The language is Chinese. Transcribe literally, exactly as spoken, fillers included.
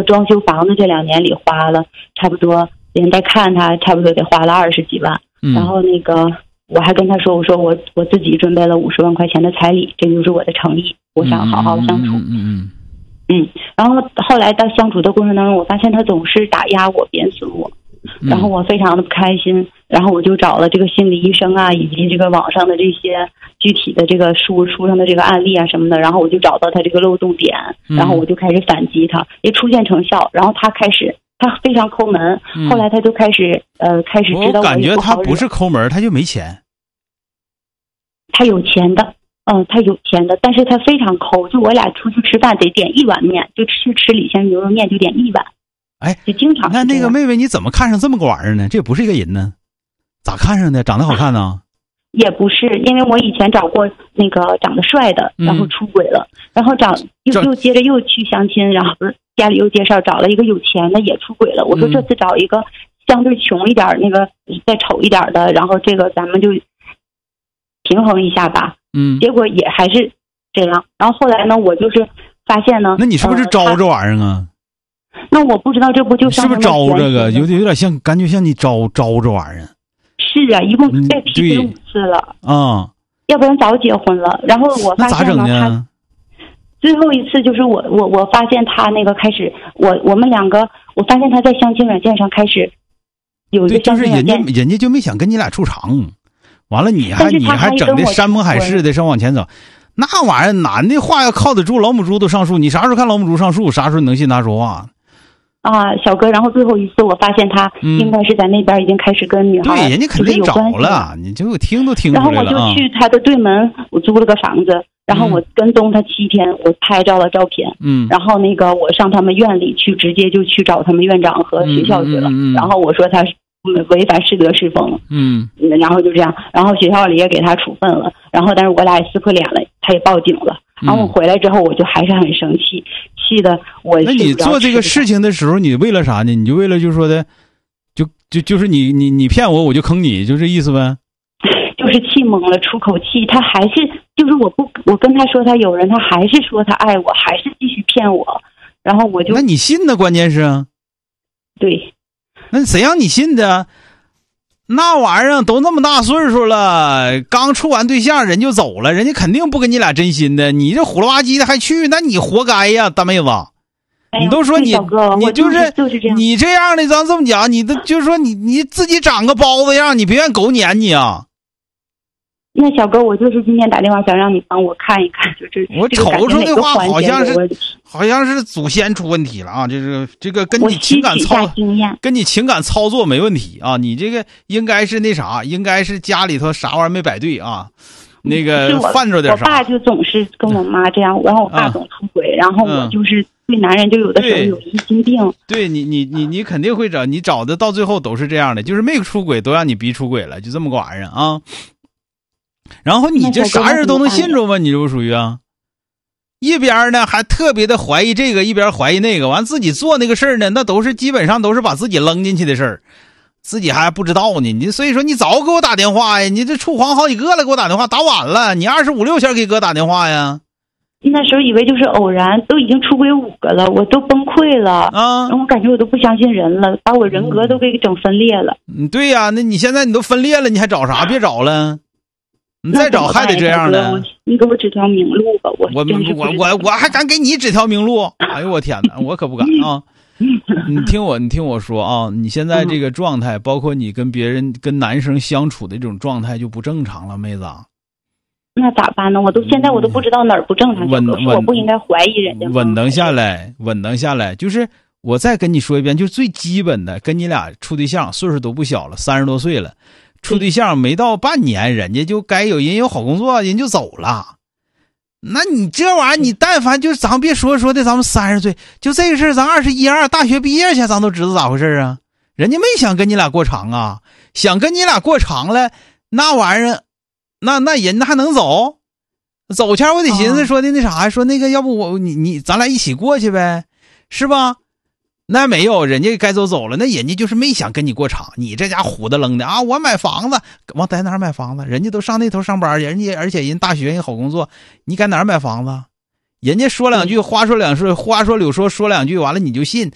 装修房子这两年里花了差不多，连带看他差不多得花了二十几万。 嗯、 然后那个我还跟他说，我说我我自己准备了五十万块钱的彩礼，这就是我的诚意，我想好好相处。 嗯嗯嗯嗯，然后后来到相处的过程当中，我发现他总是打压我、贬损我，然后我非常的不开心，然后我就找了这个心理医生啊，以及这个网上的这些具体的这个书书上的这个案例啊什么的，然后我就找到他这个漏洞点，然后我就开始反击他，也出现成效，然后他开始他非常抠门，后来他就开始呃开始知道我感觉他不是抠门，他就没钱， 他有钱的。嗯，他有钱的，但是他非常抠，就我俩出去吃饭得点一碗面，就去吃李先牛肉面就点一碗， 哎， 就经常。 那那个妹妹你怎么看上这么个玩意儿呢？这也不是一个人呢，咋看上的？长得好看呢？ 也不是，因为我以前找过那个长得帅的，然后出轨了，嗯、然后找又又接着又去相亲，然后家里又介绍找了一个有钱的也出轨了。我说这次找一个相对穷一点，那个再丑一点的，然后这个咱们就平衡一下吧。 嗯， 结果也还是这样。然后后来呢，我就是发现呢， 那你是不是招这玩意儿啊？ 呃、那我不知道，这不就是不是招这个？有点有点像，感觉像你招招这玩意儿。 是啊，一共被劈腿五次了啊、嗯， 要不然早结婚了。然后我发现呢，他最后一次就是我我我发现他那个开始，我我们两个，我发现他在相亲软件上开始有一个相亲软件， 就是人家人家就没想跟你俩处长。完了，你还你还整的山盟海誓的上往前走，那玩意儿男的话要靠得住，老母猪都上树。你啥时候看老母猪上树？啥时候能信他说话？ 啊，小哥，然后最后一次我发现他应该是在那边已经开始跟女孩、 嗯、对，人家肯定找了，你就听都听出来了。 然后我就去他的对门，我租了个房子，然后我跟踪他七天，我拍照了照片， 嗯， 然后那个我上他们院里去，直接就去找他们院长和学校去了， 嗯嗯嗯嗯、 然后我说他是违反师德师风， 嗯， 然后就这样，然后学校里也给他处分了，然后但是我俩也撕破脸了，他也报警了，然后我回来之后我就还是很生气，气的我。 那你做这个事情的时候，你为了啥呢？你就为了就是说的，就就就是你你你骗我，我就坑你，就这意思呗？ 就是气懵了，出口气，他还是就是我不我跟他说他有人，他还是说他爱我，还是继续骗我，然后我就那你信呢？关键是， 对。 那谁让你信的？那玩意儿都那么大岁数了，刚处完对象人就走了，人家肯定不跟你俩真心的。你这虎了吧唧的还去，那你活该呀，大妹子！ 哎、 你都说你你就是就是这样， 你这样的，咱这么讲，你的就是说你你自己长个包子样，你别让狗撵你啊！ 那小哥，我就是今天打电话想让你帮我看一看，就是我瞅出的话好像是好像是祖先出问题了啊！这是这个跟你情感操跟你情感操作没问题啊！你这个应该是那啥，应该是家里头啥玩意儿没摆对啊，那个犯着点啥。 我爸就总是跟我妈这样，然后我爸总出轨，然后我就是对男人就有的时候有疑心病。 对你你你你肯定会找，你找的到最后都是这样的，就是没出轨都让你逼出轨了，就这么个玩意儿啊！然后你这啥人都能信着吗？你这不属于啊？一边呢还特别的怀疑这个，一边怀疑那个，完自己做那个事儿呢，那都是基本上都是把自己扔进去的事儿，自己还不知道呢。你所以说你早给我打电话呀！你这处黄好几个了，给我打电话打晚了，你二十五六下给哥打电话呀？ 那时候以为就是偶然，都已经出轨五个了，我都崩溃了啊！ 我感觉我都不相信人了，把我人格都给整分裂了。 嗯，对呀，那你现在你都分裂了，你还找啥？别找了。你再找还得这样的， 你给我指条明路吧，我我我我我还敢给你指条明路？哎呦我天哪，我可不敢啊！你听我你听我说啊，你现在这个状态，包括你跟别人跟男生相处的这种状态就不正常了，妹子。 那咋办呢？我都现在我都不知道哪儿不正常， 稳稳我不应该怀疑人家。 稳当下来，稳当下来，就是我再跟你说一遍，就是最基本的，跟你俩处对象，岁数都不小了，三十多岁了。处对象没到半年，人家就该有人有好工作，人就走了。那你这玩意儿，你但凡就是咱别说说的，咱们三十岁就这个事儿，咱二十一二大学毕业去，咱都知道咋回事啊。人家没想跟你俩过长啊，想跟你俩过长了，那玩意儿，那那人还能走？走前我得寻思说的那啥，说那个要不我你你咱俩一起过去呗，是吧？那没有，人家该走走了，那人家就是没想跟你过场，你这家虎的扔的啊！我买房子，往在哪儿买房子？人家都上那头上班，人家而且人大学人好工作，你该哪儿买房子？人家说两句，花说两句，花说柳说说两句，完了你就信，